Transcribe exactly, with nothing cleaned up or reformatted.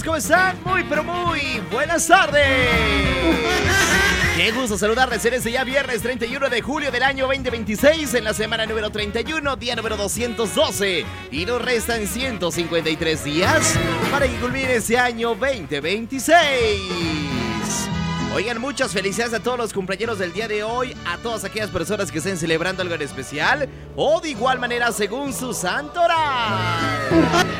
¿cómo están? Muy, pero muy buenas tardes. Qué gusto saludarles en este ya viernes treinta y uno de julio del año veinte veintiséis, en la semana número treinta y uno, día número doscientos doce. Y nos restan ciento cincuenta y tres días para que culmine este año veinte veintiséis. Oigan, muchas felicidades a todos los cumpleaños del día de hoy, a todas aquellas personas que estén celebrando algo en especial o de igual manera según su santo oral.